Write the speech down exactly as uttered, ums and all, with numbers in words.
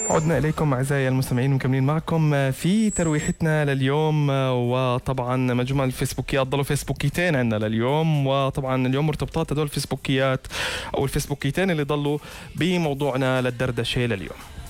عدنا إليكم أعزائي المستمعين، مكملين معكم في ترويحتنا لليوم. وطبعا مجموعة الفيسبوكيات ضلوا فيسبوكيتين عندنا لليوم، وطبعا اليوم مرتبطات هدول الفيسبوكيات أو الفيسبوكيتين اللي ضلوا بموضوعنا للدردشة لليوم.